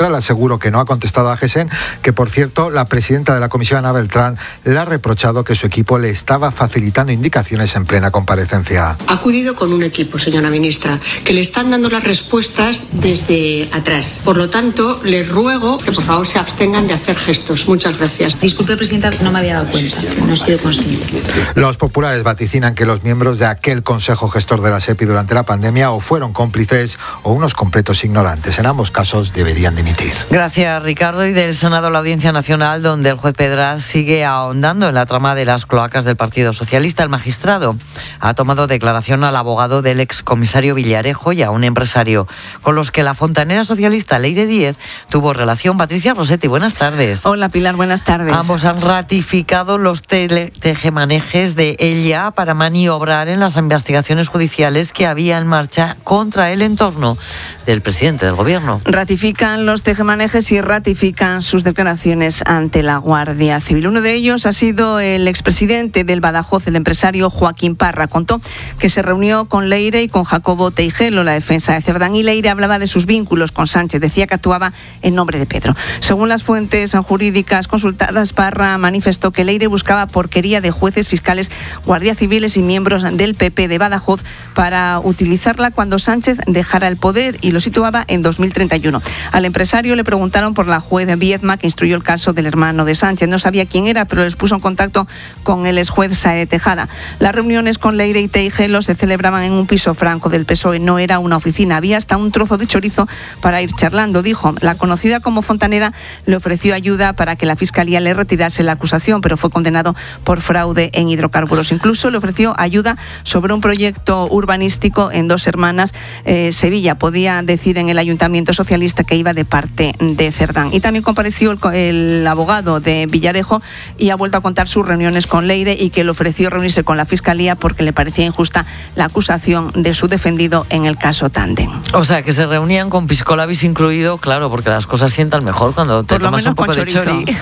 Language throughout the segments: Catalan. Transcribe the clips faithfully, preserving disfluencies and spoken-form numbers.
Austral aseguró que no ha contestado a Gesen, que por cierto la presidenta de la comisión, Ana Beltrán, le ha reprochado que su equipo le estaba facilitando indicaciones en plena comparecencia. Ha acudido con un equipo, señora ministra, que le están dando las respuestas desde atrás. Por lo tanto, les ruego que por favor se abstengan de hacer gestos. Muchas gracias. Disculpe, presidenta, no me había dado cuenta, no he sido consciente. Los populares vaticinan que los miembros de aquel consejo gestor de la SEPI durante la pandemia o fueron cómplices o unos completos ignorantes. En ambos casos deberían dimitir. Gracias, Ricardo. Y del Senado a la Audiencia Nacional, donde el juez Pedraz sigue ahondando en la trama de las cloacas del Partido Socialista. El magistrado ha tomado declaración al abogado del excomisario Villarejo y a un empresario con los que la fontanera socialista Leire Díez tuvo relación. Patricia Rossetti, buenas tardes. Hola, Pilar, buenas tardes. Ambos han ratificado los tele- tejemanejes de ella para maniobrar en las investigaciones judiciales que había en marcha contra el entorno del presidente del gobierno. Ratifican los tejemanejes y ratifican sus declaraciones ante la Guardia Civil. Uno de ellos ha sido el expresidente del Badajoz, el empresario Joaquín Parra. Contó que se reunió con Leire y con Jacobo Teijelo, la defensa de Cerdán, y Leire hablaba de sus vínculos con Sánchez. Decía que actuaba en nombre de Pedro. Según las fuentes jurídicas consultadas, Parra manifestó que Leire buscaba porquería de jueces, fiscales, guardias civiles y miembros del P P de Badajoz para utilizarla cuando Sánchez dejara el poder, y lo situaba en dos mil treinta y uno. Al empresario le preguntaron por la juez Viedma, que instruyó el caso del hermano de Sánchez. No sabía quién era, pero les puso en contacto con el exjuez Sae Tejada. Las reuniones con Leire y Teijelo se celebraban en un piso franco del P S O E, no era una oficina. Había hasta un trozo de chorizo para ir charlando, dijo. La conocida como Fontanera le ofreció ayuda para que la Fiscalía le retirase la acusación, pero fue condenado por fraude en hidrocarburos. Incluso le ofreció ayuda sobre un proyecto urbanístico en Dos Hermanas, eh, Sevilla. Podía decir en el Ayuntamiento Socialista que iba de parte de Cerdán. Y también compareció el, el abogado de Villarejo y ha vuelto a contar sus reuniones con Leire y que le ofreció reunirse con la Fiscalía porque le parecía injusta la acusación de su defendido en el caso Tandem. O sea, que se reunían con pisco labis incluido, claro, porque las cosas sientan mejor cuando te Por lo tomas menos un poco con de chorizo. chori.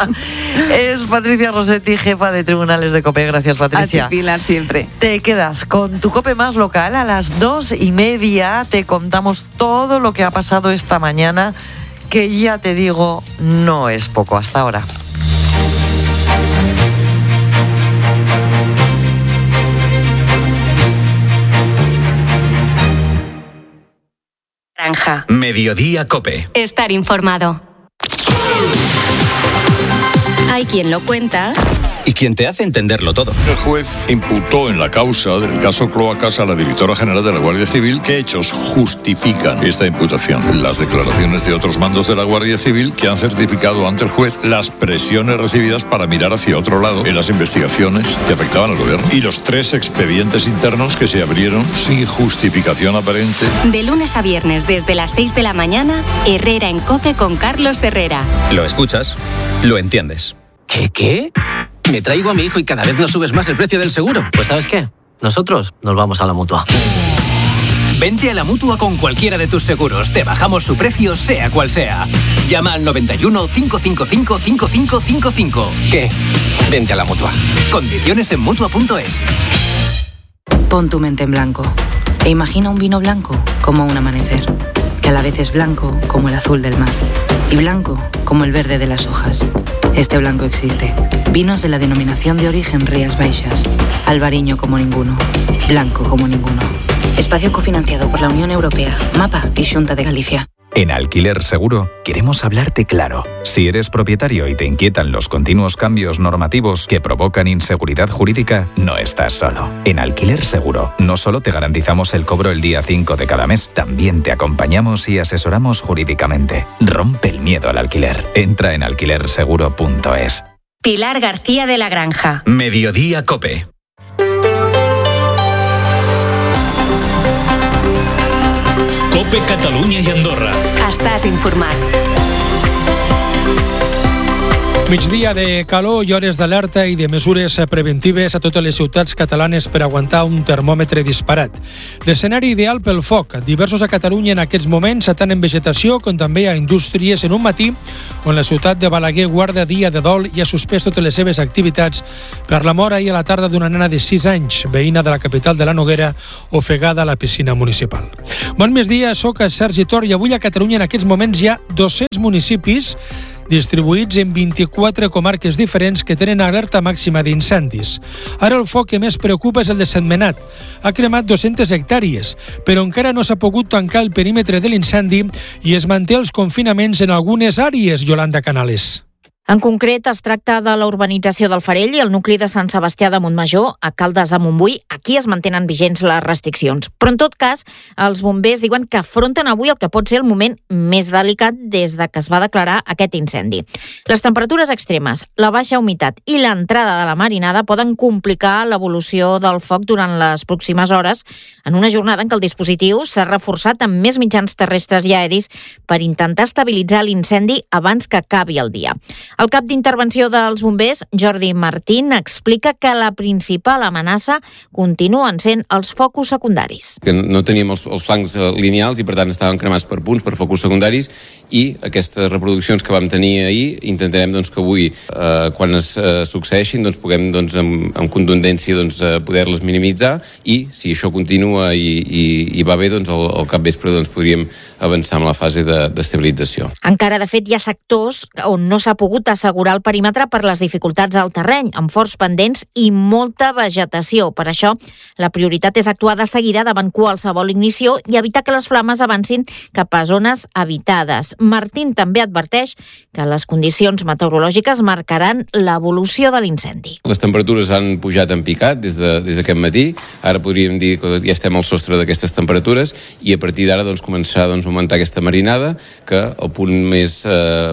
Es Patricia Rossetti, jefa de Tribunales de COPE. Gracias, Patricia. A ti, Pilar, siempre. Te quedas con tu COPE más local. A las dos y media te contamos todo lo que ha pasado esta mañana, que ya te digo, no es poco. Hasta ahora. Granja. Mediodía COPE. Estar informado. Hay quien lo cuenta Y quien te hace entenderlo todo. El juez imputó en la causa del caso Cloacas a la directora general de la Guardia Civil. ¿Qué hechos justifican esta imputación? Las declaraciones de otros mandos de la Guardia Civil que han certificado ante el juez las presiones recibidas para mirar hacia otro lado en las investigaciones que afectaban al gobierno. Y los tres expedientes internos que se abrieron sin justificación aparente. de lunes a viernes desde las seis de la mañana, Herrera en COPE con Carlos Herrera. Lo escuchas, lo entiendes. ¿Qué, qué? Me traigo a mi hijo y cada vez nos subes más el precio del seguro. Pues ¿sabes qué? Nosotros nos vamos a la Mutua. Vente a la Mutua con cualquiera de tus seguros. Te bajamos su precio, sea cual sea. Llama al noventa y uno, cinco cinco cinco, cinco cinco cinco cinco. ¿Qué? Vente a la Mutua. Condiciones en Mutua punto es. Pon tu mente en blanco e imagina un vino blanco como un amanecer, que a la vez es blanco como el azul del mar y blanco como el verde de las hojas. Este blanco existe. Vinos de la denominación de origen Rías Baixas. Albariño como ninguno. Blanco como ninguno. Espacio cofinanciado por la Unión Europea, MAPA y Xunta de Galicia. En Alquiler Seguro queremos hablarte claro. Si eres propietario y te inquietan los continuos cambios normativos que provocan inseguridad jurídica, no estás solo. En Alquiler Seguro no solo te garantizamos el cobro el día cinco de cada mes, también te acompañamos y asesoramos jurídicamente. Rompe el miedo al alquiler. Entra en alquiler seguro punto es. Pilar García de la Granja. Mediodía COPE. COPE Catalunya i Andorra. Estàs informat. Migdia de calor i hores d'alerta i de mesures preventives a totes les ciutats catalanes per aguantar un termòmetre disparat. L'escenari ideal pel foc. Diversos a Catalunya en aquests moments, tant en vegetació com també a indústries, en un matí on la ciutat de Balaguer guarda dia de dol i ha suspès totes les seves activitats per la mort ahir a la tarda d'una nena de sis anys, veïna de la capital de la Noguera, ofegada a la piscina municipal. Bon migdia, soc Sergi Tor i avui a Catalunya en aquests moments hi ha dos-cents municipis distribuïts en vint-i-quatre comarques diferents que tenen alerta màxima d'incendis. Ara el foc que més preocupa és el de Sentmenat. Ha cremat dues-centes hectàrees, però encara no s'ha pogut tancar el perímetre de l'incendi i es manté els confinaments en algunes àrees, Yolanda Canales. En concret, es tracta de la urbanització del Farell i el nucli de Sant Sebastià de Montmajor, a Caldes de Montbui. Aquí es mantenen vigents les restriccions. Però, en tot cas, els bombers diuen que afronten avui el que pot ser el moment més delicat des de que es va declarar aquest incendi. Les temperatures extremes, la baixa humitat i l'entrada de la marinada poden complicar l'evolució del foc durant les pròximes hores, en una jornada en què el dispositiu s'ha reforçat amb més mitjans terrestres i aeris per intentar estabilitzar l'incendi abans que acabi el dia. El cap d'intervenció dels bombers, Jordi Martín, explica que la principal amenaça continuen sent els focus secundaris. Que no teníem els, els flancs lineals i per tant estaven cremats per punts, per focus secundaris, i aquestes reproduccions que vam tenir ahir intentarem doncs, que avui, eh, quan es eh, succeeixin, doncs, puguem doncs, amb, amb contundència doncs, eh, poder-les minimitzar, i si això continua i, i, i va bé, doncs, al, al capvespre doncs, podríem avançar amb la fase de, d'estabilització. Encara, de fet, hi ha sectors on no s'ha pogut assegurar el perímetre per les dificultats al terreny, amb forts pendents i molta vegetació. Per això, la prioritat és actuar de seguida davant qualsevol ignició i evitar que les flames avancin cap a zones habitades. Martín també adverteix que les condicions meteorològiques marcaran l'evolució de l'incendi. Les temperatures han pujat en picat des, de, des d'aquest matí. Ara podríem dir que ja estem al sostre d'aquestes temperatures i a partir d'ara doncs, començarà doncs, a augmentar aquesta marinada, que el punt més eh,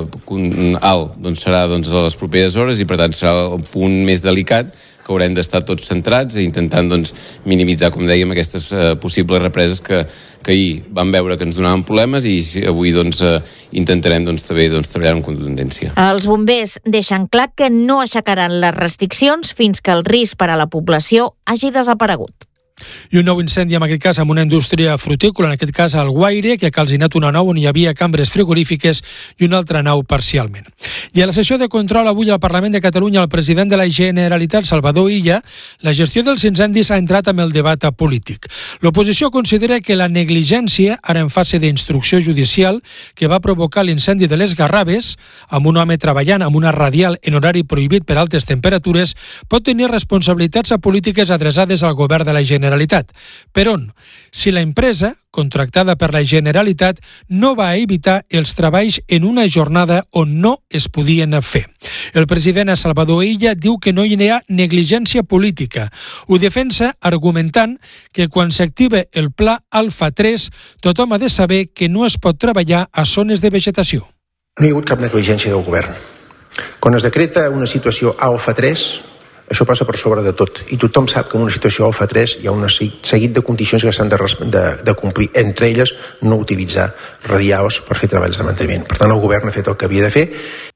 alt doncs, serà doncs, a les properes hores i per tant serà el punt més delicat que haurem d'estar tots centrats i intentant doncs, minimitzar, com dèiem, aquestes eh, possibles represes que, que ahir vam veure que ens donaven problemes i avui doncs, eh, intentarem doncs, també doncs, treballar amb contundència. Els bombers deixen clar que no aixecaran les restriccions fins que el risc per a la població hagi desaparegut. I un nou incendi, en aquest cas, amb una indústria frutícola, en aquest cas al Guaire, que ha calcinat una nau on hi havia cambres frigorífiques i una altra nau parcialment. I a la sessió de control avui al Parlament de Catalunya, el president de la Generalitat, Salvador Illa, la gestió dels incendis ha entrat amb el debat polític. L'oposició considera que la negligència, ara en fase d'instrucció judicial, que va provocar l'incendi de les Garraves, amb un home treballant amb una radial en horari prohibit per altes temperatures, pot tenir responsabilitats polítiques adreçades al govern de la Generalitat. Generalitat. Per on? Si la empresa, contractada per la Generalitat, no va evitar els treballs en una jornada on no es podien fer. El president Salvador Illa diu que no hi ha negligència política. Ho defensa argumentant que quan s'activa el pla Alfa tres, tothom ha de saber que no es pot treballar a zones de vegetació. No hi ha hagut cap negligència del govern. Quan es decreta una situació Alfa tres, això passa per sobre de tot, i tothom sap que en una situació Alfa tres hi ha un seguit de condicions que s'han de, de, de complir, entre elles no utilitzar radials per fer treballs de manteniment. Per tant, el govern ha fet el que havia de fer.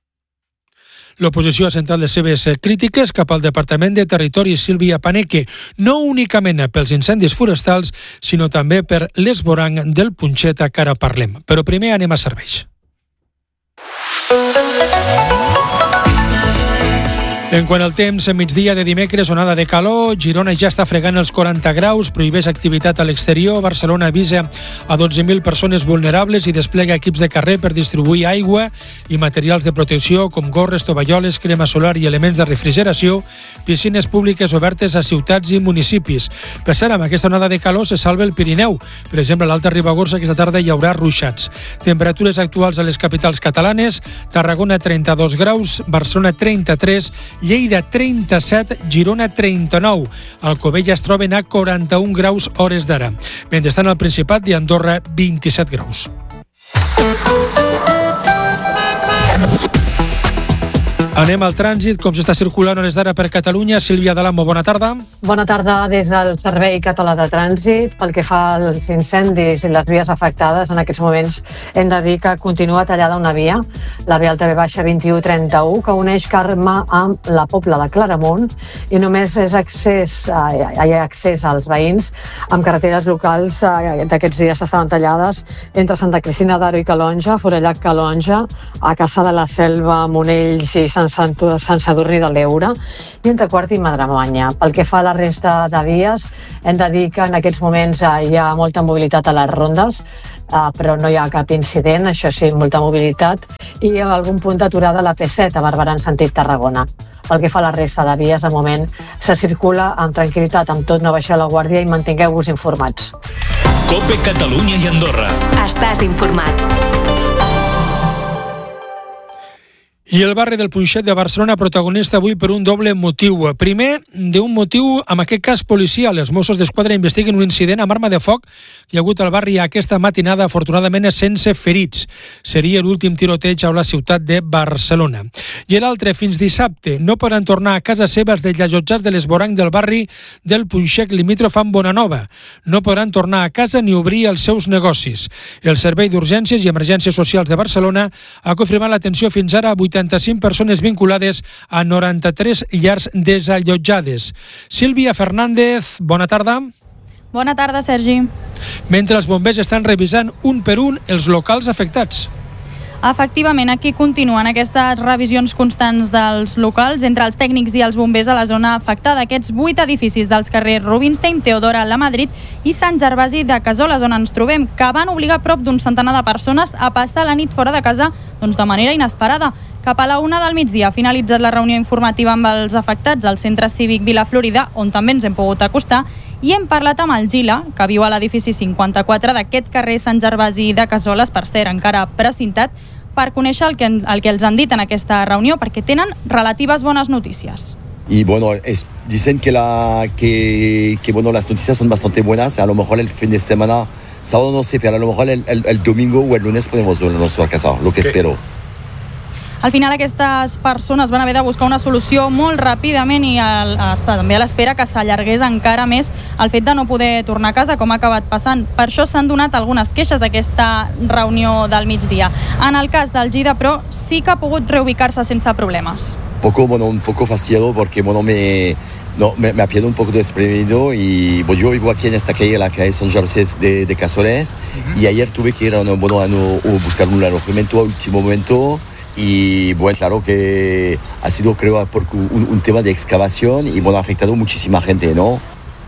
L'oposició ha centrat les seves crítiques cap al Departament de Territori, Sílvia Paneque, no únicament pels incendis forestals, sinó també per l'esborang del Punxet a que ara parlem. Però primer anem a serveis. En quant al temps, a migdia de dimecres, onada de calor, Girona ja està fregant els quaranta graus, prohibeix activitat a l'exterior, Barcelona avisa a dotze mil persones vulnerables i desplega equips de carrer per distribuir aigua i materials de protecció com gorres, tovalloles, crema solar i elements de refrigeració, piscines públiques obertes a ciutats i municipis. Per cert, amb aquesta onada de calor se salva el Pirineu. Per exemple, a l'Alta Ribagorça aquesta tarda hi haurà ruixats. Temperatures actuals a les capitals catalanes, Tarragona trenta-dos graus, Barcelona trenta-tres, Lleida trenta-set, Girona trenta-nou. Alcover es troben a quaranta-un graus hores d'ara. Mentrestant, al Principat i Andorra vint-i-set graus. Anem al trànsit, com s'està circulant hores d'ara per Catalunya. Sílvia Dalamo, bona tarda. Bona tarda des del Servei Català de Trànsit. Pel que fa als incendis i les vies afectades, en aquests moments hem de dir que continua tallada una via, la via Alta B baixa vint-i-u trenta-u, que uneix Carme amb la Pobla de Claramunt, i només és accés, hi ha accés als veïns amb carreteres locals d'aquests dies estaven tallades entre Santa Cristina d'Aro i Calonja, Forallac Calonja, a Caçà de la Selva, Monells i Sant Sant Sadurní de l'Eure, i entre Quart i Madremanya. Pel que fa a la resta de vies, hem de dir que en aquests moments hi ha molta mobilitat a les rondes, Uh, però no hi ha cap incident, això sí, molta mobilitat, i algun punt d'aturada a la P set a Barberà en sentit Tarragona. Pel que fa a la resta de vies, de moment se circula amb tranquil·litat, amb tot no baixar la guàrdia i mantingueu-vos informats. COPE Catalunya i Andorra. Estàs informat. I el barri del Punxet de Barcelona protagonista avui per un doble motiu. Primer, d'un motiu, en aquest cas policial. Els Mossos d'Esquadra investiguen un incident amb arma de foc que hi ha hagut al barri aquesta matinada, afortunadament sense ferits. Seria l'últim tiroteig a la ciutat de Barcelona. I l'altre, fins dissabte, no podran tornar a casa seva els desallotjats de l'esvoranc del barri del Punxet limítrof amb Bonanova. No podran tornar a casa ni obrir els seus negocis. El Servei d'Urgències i Emergències Socials de Barcelona ha confirmat l'atenció fins ara a vuitanta-cinc persones vinculades a noranta-tres llars desallotjades. Sílvia Fernández, bona tarda. Bona tarda, Sergi. Mentre els bombers estan revisant un per un els locals afectats. Efectivament, aquí continuen aquestes revisions constants dels locals entre els tècnics i els bombers a la zona afectada. Aquests vuit edificis dels carrers Rubinstein, Teodora, La Madrid i Sant Gervasi de Cassoles, on ens trobem, que van obligar prop d'un centenar de persones a passar la nit fora de casa doncs, de manera inesperada. Cap a la una del migdia ha finalitzat la reunió informativa amb els afectats al Centre Cívic Vila Florida, on també ens hem pogut acostar, i hem parlat amb el Gila, que viu a l'edifici cinquanta-quatre d'aquest carrer Sant Gervasi de Cassoles, per cert, encara precintat, per conèixer el que, el que els han dit en aquesta reunió, perquè tenen relatives bones notícies. Y bueno, es, dicen que, la, que, que bueno, las noticias son bastante buenas. A lo mejor el fin de semana, sábado no sé, pero a lo mejor el, el, el domingo o el lunes podemos volvernos a casa, lo que espero. Al final aquestes persones van haver de buscar una solució molt ràpidament i el, també a l'espera que s'allargués encara més el fet de no poder tornar a casa, com ha acabat passant. Per això s'han donat algunes queixes d'aquesta reunió del migdia. En el cas del Gida, però, sí que ha pogut reubicar-se sense problemes. Poco, bueno, un poco fastidiado porque bueno, me, no, me, me ha pillado un poco desprevenido y bueno, yo vivo aquí en esta calle, la calle Sant Gervasi de, de Cassoles, uh-huh. Y ayer tuve que ir a, bueno, a, a buscar un alojamiento a último momento. Y bueno, claro que ha sido, creo, un, un tema de excavación y bueno, ha afectado muchísima gente, ¿no?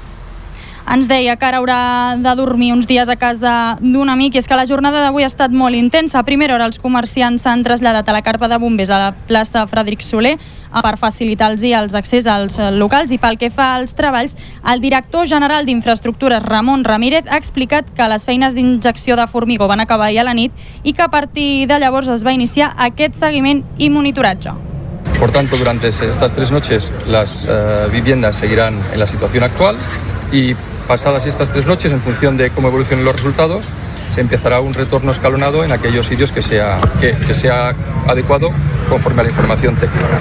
Ens deia que ara haurà de dormir uns dies a casa d'un amic, i és que la jornada d'avui ha estat molt intensa. A primera hora els comerciants s'han traslladat a la carpa de bombers a la plaça Frederic Soler per facilitar-los els accés als locals, i pel que fa als treballs, el director general d'Infraestructures, Ramon Ramírez, ha explicat que les feines d'injecció de formigó van acabar ahir a la nit i que a partir de llavors es va iniciar aquest seguiment i monitoratge. Por tanto, durante estas tres noches las uh, viviendas seguirán en la situación actual y pasadas estas tres noches, en función de cómo evolucionen los resultados, se empezará un retorno escalonado en aquellos sitios que sea, que, que sea adecuado conforme a la información técnica.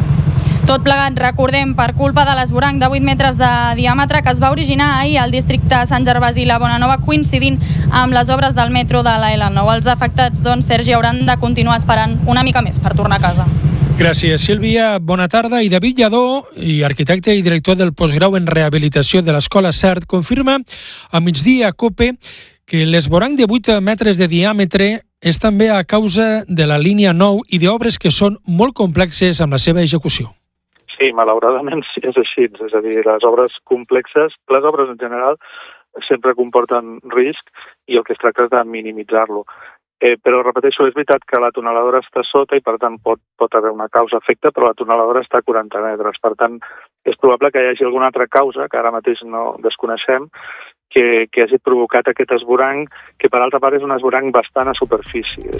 Tot plegat, recordem, per culpa de l'esvoranc de vuit metres de diàmetre que es va originar ahir al districte Sant Gervasi i la Bonanova, coincidint amb les obres del metro de la L nou. Els afectats, doncs, Sergi, hauran de continuar esperant una mica més per tornar a casa. Gràcies, Sílvia. Bona tarda. I David Lladó, i arquitecte i director del postgrau en rehabilitació de l'Escola CERT, confirma a migdia a COPE que l'esvoranc de vuit metres de diàmetre és també a causa de la línia nou i d'obres que són molt complexes amb la seva execució. Sí, malauradament sí, és així. És a dir, les obres complexes, les obres en general, sempre comporten risc i el que es tracta és de minimitzar-lo. Eh, però, repeteixo, és veritat que la tuneladora està sota i, per tant, pot, pot haver una causa-efecte, però la tuneladora està a quaranta metres. Per tant, és probable que hi hagi alguna altra causa, que ara mateix no desconeixem, que, que hagi provocat aquest esvoranc, que, per altra part, és un esvoranc bastant a superfície.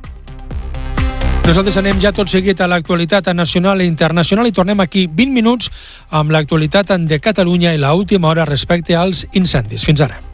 Nosaltres anem ja tot seguit a l'actualitat nacional i internacional i tornem aquí vint minuts amb l'actualitat de Catalunya i l'última hora respecte als incendis. Fins ara.